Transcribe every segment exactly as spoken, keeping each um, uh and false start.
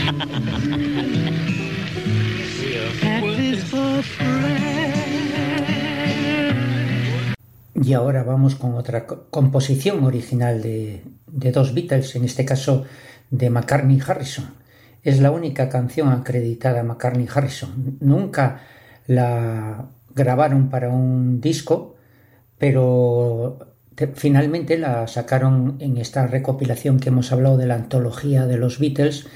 Y ahora vamos con otra composición original de, de dos Beatles, en este caso de McCartney y Harrison. Es la única canción acreditada a McCartney y Harrison. Nunca la grabaron para un disco, pero te, finalmente la sacaron en esta recopilación que hemos hablado de la antología de los Beatles,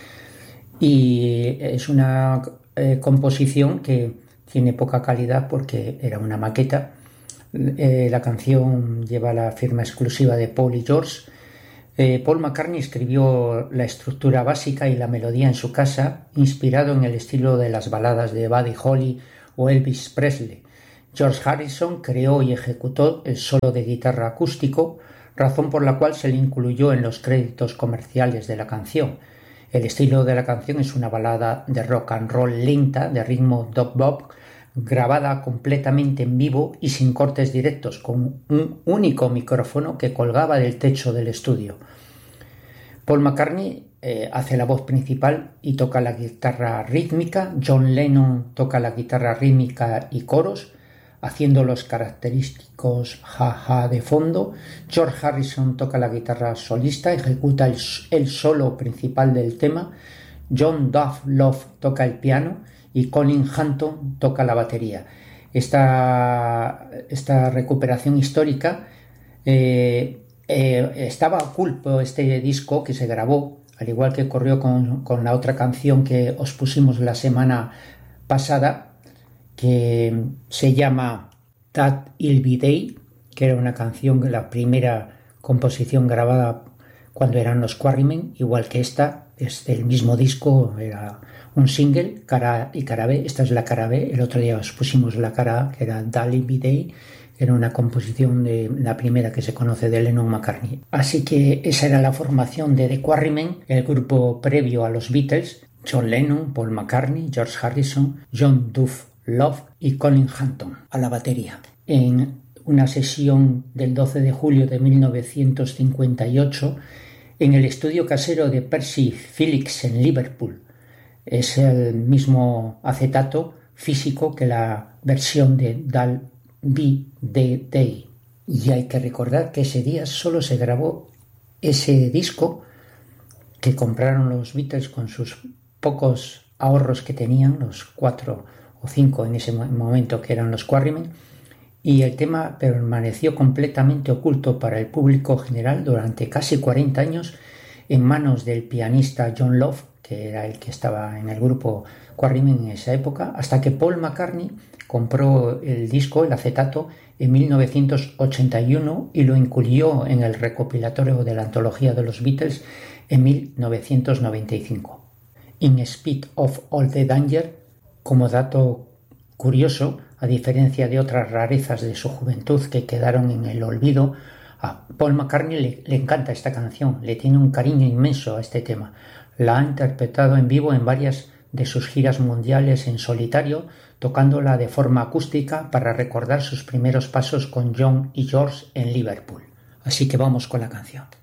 y es una eh, composición que tiene poca calidad porque era una maqueta. Eh, la canción lleva la firma exclusiva de Paul y George. Eh, Paul McCartney escribió la estructura básica y la melodía en su casa, inspirado en el estilo de las baladas de Buddy Holly o Elvis Presley. George Harrison creó y ejecutó el solo de guitarra acústico, razón por la cual se le incluyó en los créditos comerciales de la canción. El estilo de la canción es una balada de rock and roll lenta, de ritmo dub-bop, grabada completamente en vivo y sin cortes directos, con un único micrófono que colgaba del techo del estudio. Paul McCartney eh, hace la voz principal y toca la guitarra rítmica. John Lennon toca la guitarra rítmica y coros, haciendo los característicos ja-ja de fondo. George Harrison toca la guitarra solista, ejecuta el, el solo principal del tema. John Duff Love toca el piano y Colin Hanton toca la batería. Esta, esta recuperación histórica eh, eh, estaba oculto este disco que se grabó, al igual que ocurrió con, con la otra canción que os pusimos la semana pasada, que se llama That It'll Be Day, que era una canción, la primera composición grabada cuando eran los Quarrymen, igual que esta, es del mismo disco, era un single, cara A y cara B. Esta es la cara B. El otro día os pusimos la cara A, que era That It'll Be Day, que era una composición de la primera que se conoce de Lennon-McCartney. Así que esa era la formación de The Quarrymen, el grupo previo a los Beatles: John Lennon, Paul McCartney, George Harrison, John Duff Love y Colin Hanton a la batería. En una sesión del doce de julio de mil novecientos cincuenta y ocho en el estudio casero de Percy Phillips en Liverpool. Es el mismo acetato físico que la versión de That'll Be the Day. Y hay que recordar que ese día solo se grabó ese disco que compraron los Beatles con sus pocos ahorros que tenían, los cuatro o cinco en ese momento que eran los Quarrymen, y el tema permaneció completamente oculto para el público general durante casi cuarenta años en manos del pianista John Love, que era el que estaba en el grupo Quarrymen en esa época, hasta que Paul McCartney compró el disco, el acetato, en mil novecientos ochenta y uno y lo incluyó en el recopilatorio de la antología de los Beatles en mil novecientos noventa y cinco. In Spite of All the Danger, como dato curioso, a diferencia de otras rarezas de su juventud que quedaron en el olvido, a Paul McCartney le, le encanta esta canción, le tiene un cariño inmenso a este tema. La ha interpretado en vivo en varias de sus giras mundiales en solitario, tocándola de forma acústica para recordar sus primeros pasos con John y George en Liverpool. Así que vamos con la canción.